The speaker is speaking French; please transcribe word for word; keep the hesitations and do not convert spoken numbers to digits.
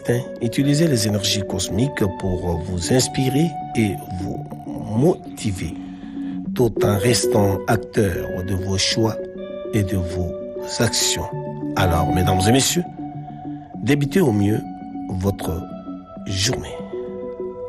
matin, utilisez les énergies cosmiques pour vous inspirer et vous motiver, tout en restant acteur de vos choix et de vos actions. Alors, mesdames et messieurs, débutez au mieux votre journée.